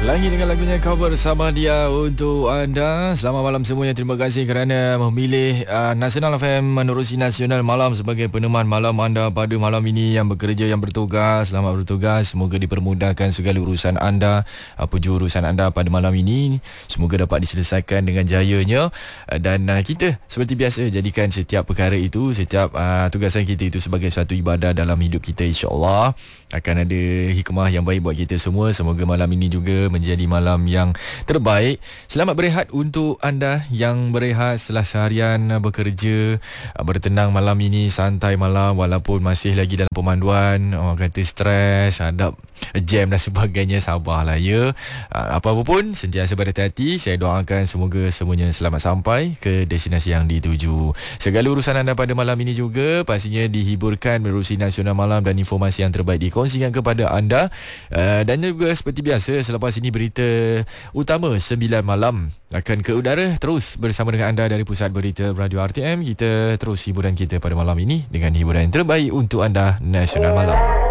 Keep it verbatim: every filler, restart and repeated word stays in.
Lagi dengan lagunya cover sama dia untuk anda. Selamat malam semuanya. Terima kasih kerana memilih uh, Nasional F M menerusi Nasional Malam sebagai peneman malam anda pada malam ini. Yang bekerja, yang bertugas, selamat bertugas. Semoga dipermudahkan segala urusan anda. Apa jua urusan anda pada malam ini, semoga dapat diselesaikan dengan jayanya. uh, Dan uh, kita seperti biasa jadikan setiap perkara itu, setiap uh, tugasan kita itu sebagai satu ibadah dalam hidup kita. InsyaAllah akan ada hikmah yang baik buat kita semua. Semoga malam ini juga menjadi malam yang terbaik. Selamat berehat untuk anda yang berehat setelah seharian bekerja, bertenang malam ini, santai malam walaupun masih lagi dalam pemanduan. Orang kata stres, hadap jam dan sebagainya. Sabarlah ya. Apa-apa pun sentiasa berhati-hati. Saya doakan semoga semuanya selamat sampai ke destinasi yang dituju. Segala urusan anda pada malam ini juga pastinya dihiburkan menerusi Nasional Malam dan informasi yang terbaik dikongsikan kepada anda. Dan juga seperti biasa, selepas ini berita utama sembilan malam akan ke udara terus bersama dengan anda dari Pusat Berita Radio R T M. Kita terus hiburan kita pada malam ini dengan hiburan yang terbaik untuk anda, Nasional Malam.